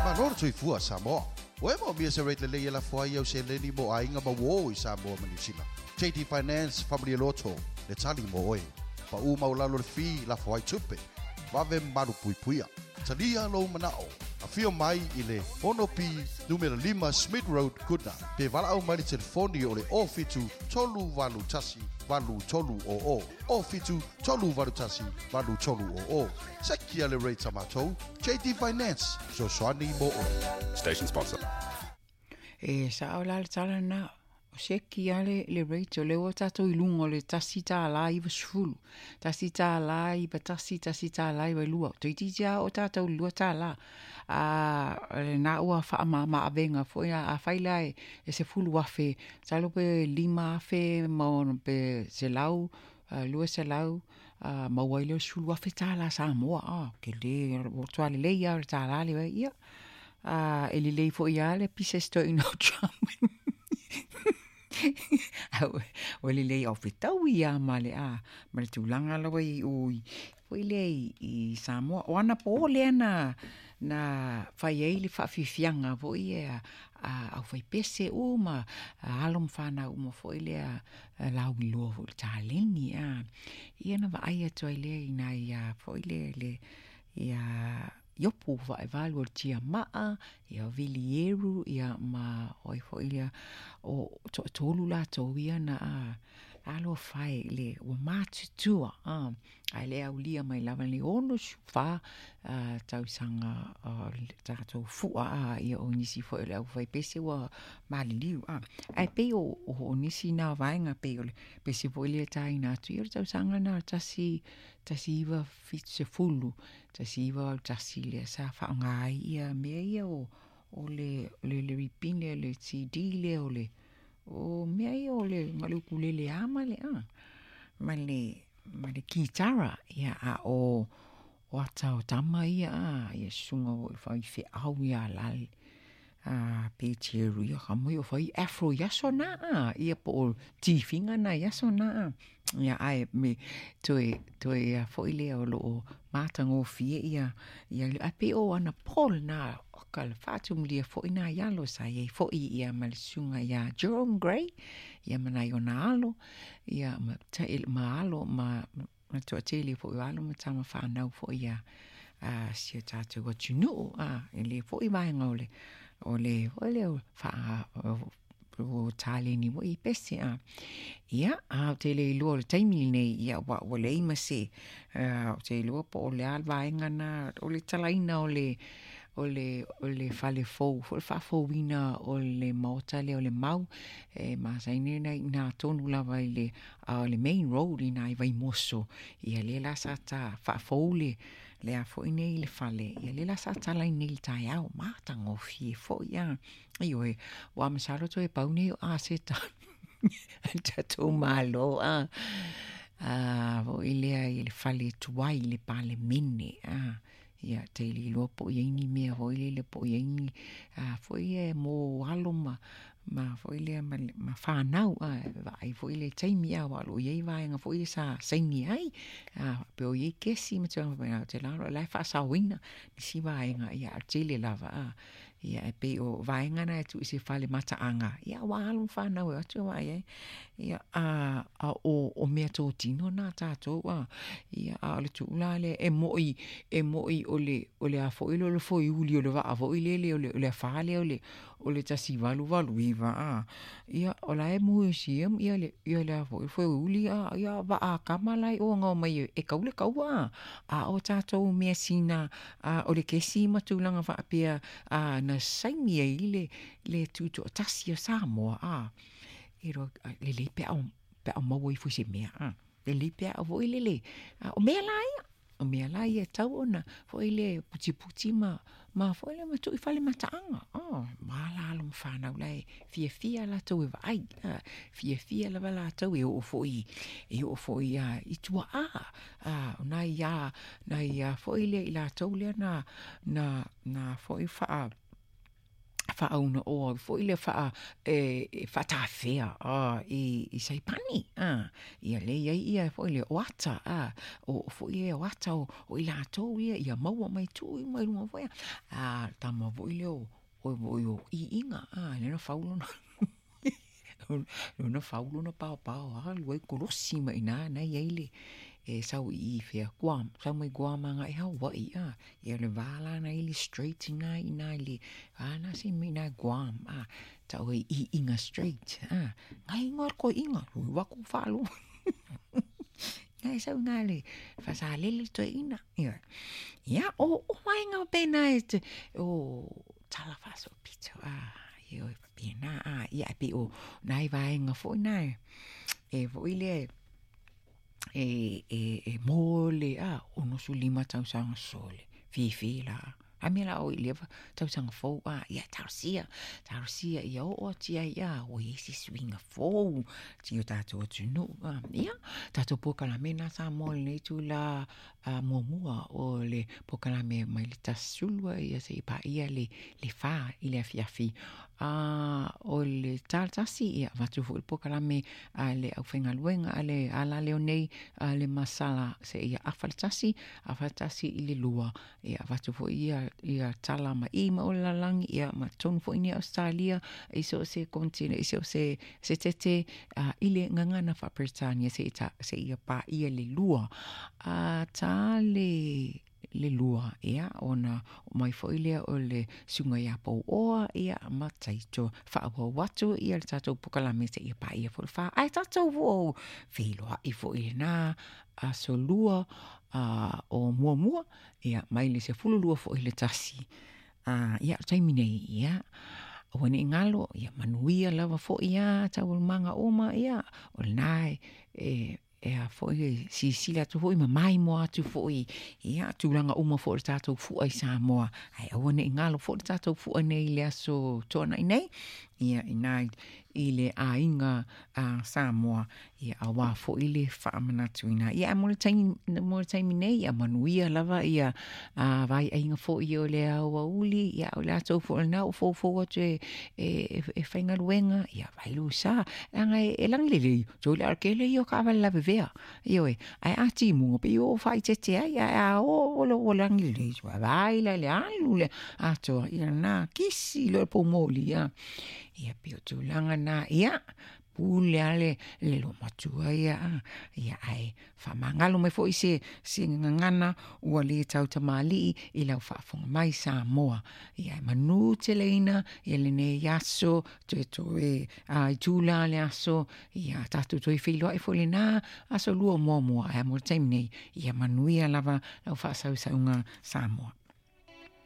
Manor tui fua Samoa. Oe mo mia se rate le la fua ia se leni mo ainga ma wo I Samoa ma New Zealand. JT Finance Family Lotto le tali mo oe. Pa u maulalo le fi la fua I tupe. Vave maru pui puia. Talia lo manao. A fio mai I le Honopi numero 5 Smith Road Kuna. Pe vala au mai telefoni o le ofitu tolu valu tasi valu tolu o. Ofitu tolu valu tasi valu tolu o. Sekia le rate matou. JT Finance. So swani mo o. Station sponsor. Sa ola le tala na o seki ale le rate o le o tato I lungo le tasi ta ala I vasfulu. Tasi ta ala I batasi tasi ta ala I lua. Toiti tia o tato lua ta ala. Na ua wha ma avenga foi a whaila e se fulu wafe. Talo pe 5 afe mo pe se lau. Lua se lau. Mawaile o sulu wafe ta ala sa moa. Ke le o tuale le ia ta ala le ia. Ele lei foi ia pisa sto in o chamen. O ele lei of tau ia male male tulanga la wai ui. Foi lei I Samoa ona po le na fai ele fa fifianga foi au fai pese uma alom fana uma foi le lau lo foi taleni ia na vai to ile na ia foi le ia Yopu va evaluo tia maa ia vilieru ia ma oi foilia o tolu la toia na alo fai le o matutua ai le aulia mai lava le ono fa tau sanga tato fua ia o nisi foi le au fai pese wa maliliu ai pe o nisi na vainga pe o pese foi le tai na tu tau sanga na tasi iwa fit se fulu tasi iwa tasi le sa fa ngai ia me ia o le ripine le CD le o le o me ia o le malukulele amale ma le kitara ia o atau tama ia sunga o fai fe au ia lal pe tieru ia kamo o fai afro ia sona ia po tifinga na ia sona ia ai me toe foi le o lo matango fie ia le ape o ana pol na kal fatum lia foi na ia lo sa ia foi ia malsunga ia Jerome Gray ia mana yona alo ia ma alo ma to tele foi alo ma tama fa na foi ia sia tatu go tunu ele foi vai ngole ole fa o tale ni mo I pese ia tele lo taimi nei ia wa le ima se te lo po le alva ngana ole talaina ole fale fo fa fo wina ole motale ole mau ma saine na tonu lava ile le main road ina vai moso ia le la sata fa fo le a fo ine le fale ia le la sata la ine tai au mata ngo fie fo ia io wa masalo to e pauni seta tato malo vo ile fale tuai le pale mine ia te li lo po yeni me ho ile po yeni foi mo aloma ma foi le ma fa nau vai foi le taimi wa lo ye vai nga foi sa saini ai pe o ye kesi me te la fa sa wina si vai nga ia te le lava ia pe o vai nga na tu se fale mata anga ia wa alom fa nau tu vai ia o me to tino na tato ia le tu la le e moi ole a foi lo foi uli ole va foi le fa le ole tasi valu iva ia ola e museum ia le foi uli ia va kamala o nga mai e kaule kaua o tato me sina ole kesi matulanga va pia na saimi le tuto tasi Samoa iro le pe o mo foi se me le pe o voi le o me lai o mea la ia tau ona foi le puti ma foi le matu I fale mataanga ma la lo mfana lai fia la tau e vai fia la la tau e o foi I tua na ia foi le la tau le na foi whauna o fo ile whatawhea i Saipani ia le ia fo ile wata o fo ile wata o i latou ia maua mai tu i mai runga fo ia tama fo ile o i inga le na faulona no faulo na pao luai kolosi mai na ile sau i fea Guam sau mai Guam anga i Hawaii ia le vala na ili straight ina ili na si mai na Guam tau i inga straight ngai ngor ko inga waku falo ngai sau ngale fasa lele to ina ia o mai nga pena o tala faso pizza io pena ia pe o nai vai nga fo nai vo ile mole ono su lima tau sang sole fi la amela o ile tau sang fo ia tarsia ia o tia ia o isi swinga fo tio tato tunu ia tato pokala mena sa mole nei tu la mua o le pokala me mai le tasulua ia se pa ia le fa ile fiafi o le tartasi ia vatu fu pokala me le au fenga luenga ale ala leonei le masala se ia afatasi ile lua ia vatu fu ia tala ma ima o la langi ia ma tonu fu ini Australia iso se kontina iso se tete ile ngangana fa Britania se ia pa ia le lua le lua ia ona mai fo ile o le sunga ia po o ia mataito fa watu ia tato pokala me se ia pa ia fo fa ai tato vo filo i fo ile na solua o mua ia mai le se fululua fo ile tasi ia taimine ia o ni ngalo ia manuia lava fo ia tau manga oma ia o nai fo si sila tu fo mai mo atu fo ia tulanga uma fo tato fu ai Samoa ai o ni ngalo fo tato fu nei le aso tona nei ia inai ile ainga Samoa ia awa fo ile fa manatuina ia mo taimi nei ia manuia lava ia vai ainga fo i o le awa uli ia o le ato fo na fo te e fainga luenga ia vai lusa anga e langlele jo le arkele io ka vala vea io ai ati mo pe io fai tete ia o langlele jo vai le alu le ato ia na kisi le pomoli ia pio tulanga na ia pule ale le lo matua ia ai fa mangalo me foi se ngana ua le tau tamali i lau fa mai Samoa ia manu teleina ia le ne yaso to ai tula le aso ia tatu to i filo ai fole na aso lua mo ai mo taimnei ia manuia lava lau fa sa unga Samoa